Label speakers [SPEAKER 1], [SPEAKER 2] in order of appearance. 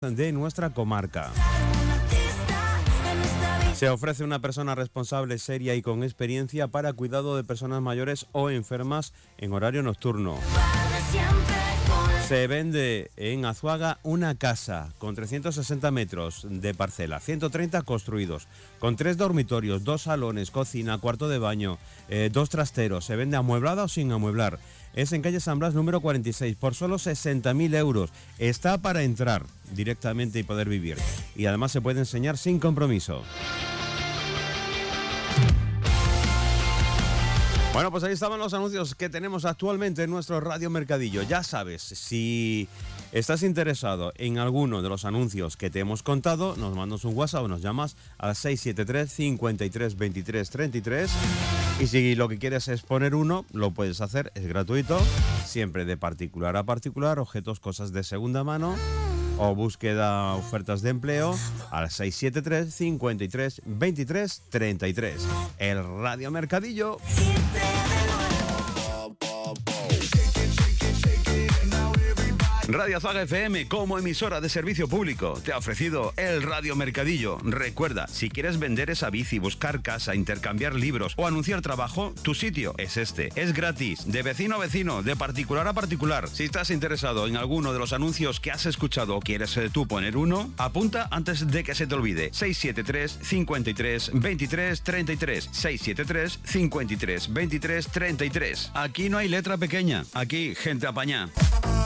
[SPEAKER 1] de nuestra comarca. Se ofrece una persona responsable, seria y con experiencia para cuidado de personas mayores o enfermas en horario nocturno. Se vende en Azuaga una casa con 360 metros de parcela, 130 construidos, con 3 dormitorios, 2 salones, cocina, cuarto de baño, 2 trasteros. Se vende amueblada o sin amueblar. Es en calle San Blas número 46 por solo 60.000 euros. Está para entrar directamente y poder vivir. Y además se puede enseñar sin compromiso. Bueno, pues ahí estaban los anuncios que tenemos actualmente en nuestro Radio Mercadillo. Ya sabes, si estás interesado en alguno de los anuncios que te hemos contado, nos mandas un WhatsApp o nos llamas al 673 53 23 33. Y si lo que quieres es poner uno, lo puedes hacer, es gratuito, siempre de particular a particular, objetos, cosas de segunda mano o búsqueda, ofertas de empleo al 673 53 23 33. El Radio Mercadillo. Radio Azuaga FM, como emisora de servicio público, te ha ofrecido el Radio Mercadillo. Recuerda, si quieres vender esa bici, buscar casa, intercambiar libros o anunciar trabajo, tu sitio es este. Es gratis, de vecino a vecino, de particular a particular. Si estás interesado en alguno de los anuncios que has escuchado o quieres tú poner uno, apunta antes de que se te olvide. 673 53 23 33. 673 53 23 33. Aquí no hay letra pequeña, aquí gente apañá.